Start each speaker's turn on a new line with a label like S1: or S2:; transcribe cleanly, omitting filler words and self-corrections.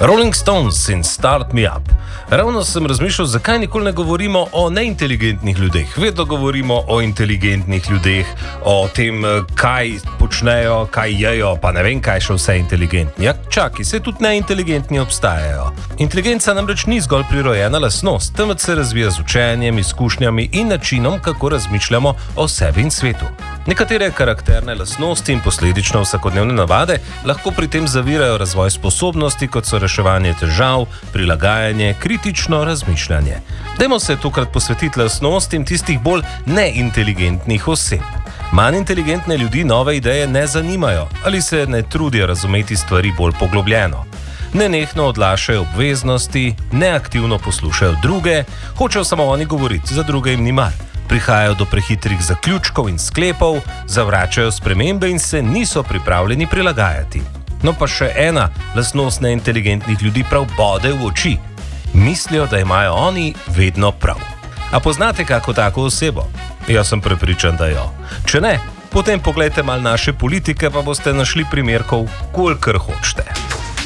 S1: Rolling Stones in Start Me Up. Ravno sem razmišljal, zakaj nikoli ne govorimo o neinteligentnih ljudeh. Vedno govorimo o inteligentnih ljudeh, o tem, kaj počnejo, kaj jejo, pa ne vem, kaj še vse inteligentni. Ja, čakaj, se tudi neinteligentni obstajajo. Inteligenca namreč ni zgolj prirojena lastnost, temveč se razvija z učenjem, izkušnjami in načinom, kako razmišljamo o sebi in svetu. Nekatere karakterne lastnosti in posledično vsakodnevne navade lahko pri tem zavirajo razvoj sposobnosti, kot so reševanje težav, prilagajanje, kritično razmišljanje. Dajmo se tokrat posvetiti lastnostim tistih bolj neinteligentnih oseb. Manj inteligentne ljudi nove ideje ne zanimajo ali se ne trudijo razumeti stvari bolj poglobljeno. Nenehno odlašajo obveznosti, neaktivno poslušajo druge, hočejo samo oni govoriti, za druge jim ni mar. Prihajajo do prehitrih zaključkov in sklepov, zavračajo spremembe in se niso pripravljeni prilagajati. No pa še ena lastnost neinteligentnih ljudi prav bode v oči. Mislijo, da imajo oni vedno prav. A poznate kako tako osebo? Jaz sem prepričan, da jo. Če ne, potem poglejte mal naše politike, pa boste našli primerkov, kolikor hočete.